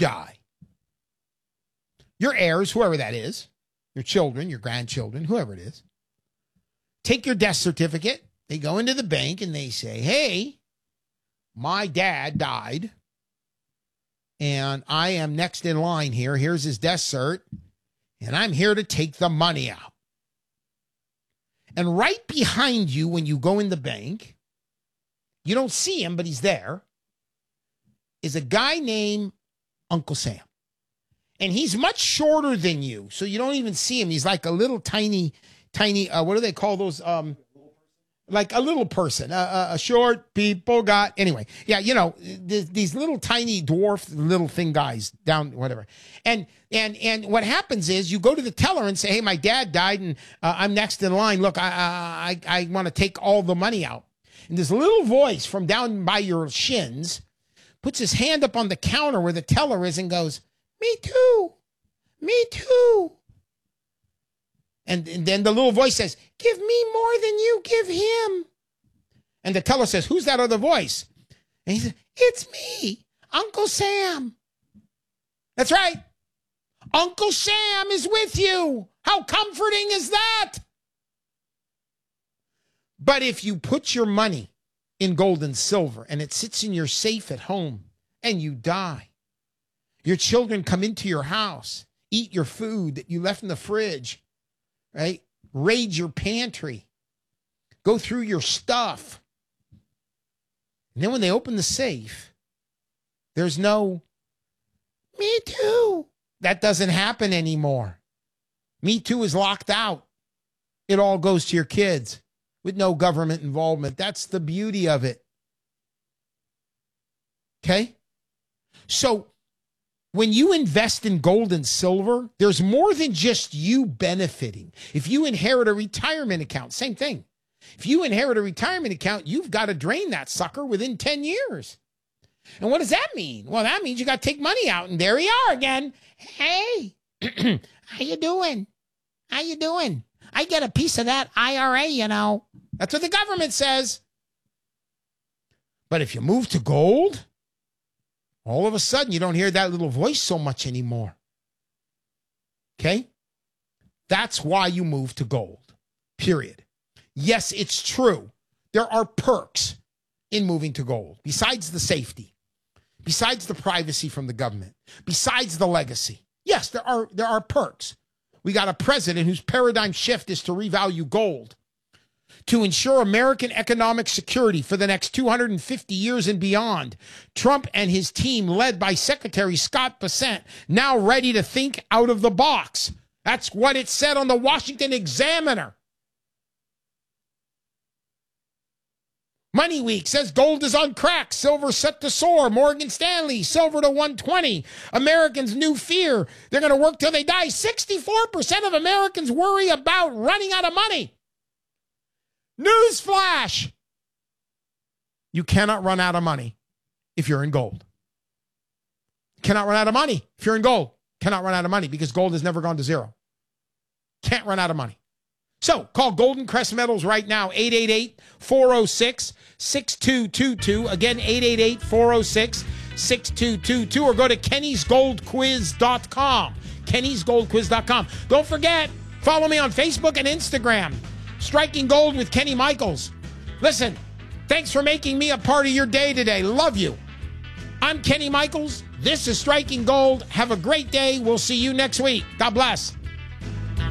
die, your heirs, whoever that is, your children, your grandchildren, whoever it is, take your death certificate. They go into the bank and they say, hey, my dad died and I am next in line here. Here's his death cert and I'm here to take the money out. And right behind you when you go in the bank, you don't see him, but he's there, is a guy named Uncle Sam. And he's much shorter than you, so you don't even see him. He's like a little tiny, what do they call those? Like a little person, a short people got, anyway. Yeah, you know, these little tiny dwarf little thing guys down, whatever. And what happens is you go to the teller and say, hey, my dad died and I'm next in line. Look, I want to take all the money out. And this little voice from down by your shins puts his hand up on the counter where the teller is and goes, me too, me too. And then the little voice says, give me more than you give him. And the teller says, who's that other voice? And he says, it's me, Uncle Sam. That's right. Uncle Sam is with you. How comforting is that? But if you put your money in gold and silver and it sits in your safe at home and you die, your children come into your house, eat your food that you left in the fridge, right? Raid your pantry, go through your stuff. And then when they open the safe, there's no, me too. That doesn't happen anymore. Me too is locked out. It all goes to your kids with no government involvement. That's the beauty of it. Okay? So when you invest in gold and silver, there's more than just you benefiting. If you inherit a retirement account, same thing. If you inherit a retirement account, you've got to drain that sucker within 10 years. And what does that mean? Well, that means you got to take money out, and there you are again. Hey, how you doing? How you doing? I get a piece of that IRA, you know. That's what the government says. But if you move to gold, all of a sudden you don't hear that little voice so much anymore. Okay? That's why you move to gold, period. Yes, it's true. There are perks in moving to gold, besides the safety, besides the privacy from the government, besides the legacy. Yes, there are perks. We got a president whose paradigm shift is to revalue gold, to ensure American economic security for the next 250 years and beyond. Trump and his team, led by Secretary Scott Bessent, now ready to think out of the box. That's what it said on the Washington Examiner. Money Week says gold is on crack, silver set to soar. Morgan Stanley, silver to 120. Americans' new fear, they're going to work till they die. 64% of Americans worry about running out of money. Newsflash! You cannot run out of money if you're in gold. You cannot run out of money if you're in gold. Cannot run out of money because gold has never gone to zero. Can't run out of money. So call Golden Crest Metals right now, 888-406-6222. Again, 888-406-6222. Or go to kennysgoldquiz.com. kennysgoldquiz.com. Don't forget, follow me on Facebook and Instagram. Striking Gold with Kenny Michaels. Listen, thanks for making me a part of your day today. Love you. I'm Kenny Michaels. This is Striking Gold. Have a great day. We'll see you next week. God bless.